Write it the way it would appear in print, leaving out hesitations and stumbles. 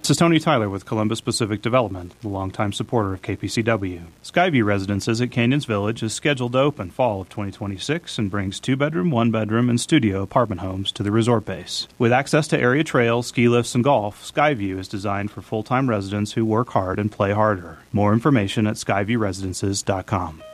This is Tony Tyler with Columbus Pacific Development, the longtime supporter of KPCW. Skyview Residences at Canyons Village is scheduled to open fall of 2026 and brings 2-bedroom, 1-bedroom, and studio apartment homes to the resort base. With access to area trails, ski lifts, and golf, Skyview is designed for full-time residents who work hard and play harder. More information at skyviewresidences.com.